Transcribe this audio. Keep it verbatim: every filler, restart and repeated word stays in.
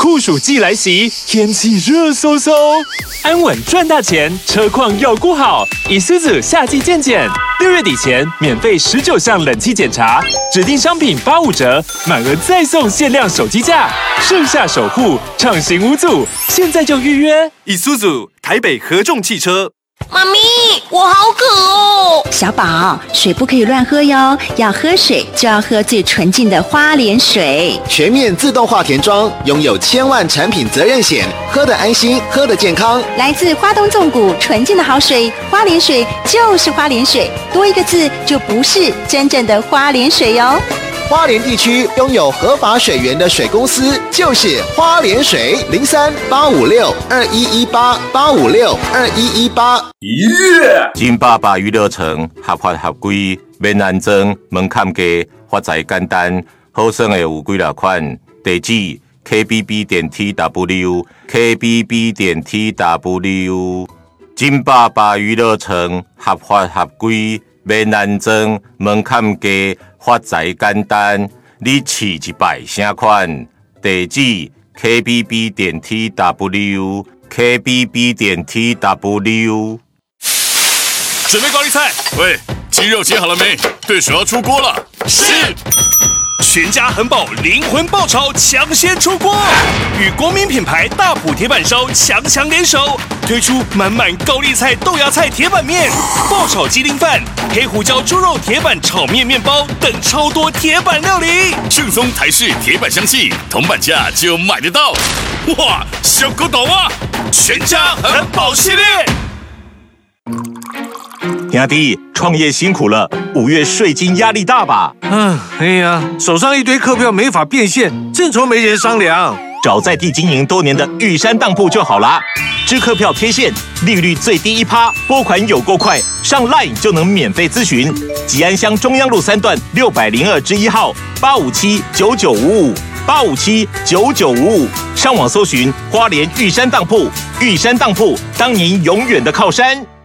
酷暑季来袭，天气热飕飕，安稳赚大钱，车况要顾好。以苏组夏季健检，六月底前免费十九项冷气检查，指定商品八五折，满额再送限量手机架，盛夏守护，畅行无阻，现在就预约。 以苏组台北合众汽车。 妈咪，我好渴哦！ 小宝，水不可以乱喝哟，要喝水就要喝最纯净的花莲水。 全面自动化田庄，拥有千万产品责任险，喝得安心，喝得健康。 来自花东纵谷纯净的好水，花莲水就是花莲水，多一个字就不是真正的花莲水哟。 花莲地区拥有合法水源的水公司就是花莲水，零三八五六二一一八八五六二一一八。 耶！金爸爸娱乐城合法合规，免安装，门槛低，发财简单，好耍的有几落款。地址 K B B 点 T W K B B 点 T W。金爸爸娱乐城合法合规，免安装，门槛低。发财简单，你试一摆啥款？地址 K B B 点 T W K B B 点 T W。 准备高丽菜，喂，鸡肉切好了没？对手要出锅了。是。全家很饱，灵魂爆炒抢先出锅，与国民品牌大埔铁板烧强强联手，推出满满高丽菜豆芽菜铁板面、爆炒鸡丁饭、黑胡椒猪肉铁板炒面面包等超多铁板料理，正宗台式铁板香气，铜板价就买得到。哇，小狗懂啊！全家很饱系列。 兄弟，创业辛苦了，五月税金压力大吧？ 嗯，哎呀，手上一堆客票没法变现，正愁没人商量。 找在地经营多年的玉山当铺就好啦，支客票贴现，利率最低一趴，拨款有够快，上 LINE 就能免费咨询。吉安乡中央路三段六百零二之一号八五七九九五五八五七九九五五，上网搜寻花莲玉山当铺，玉山当铺当您永远的靠山。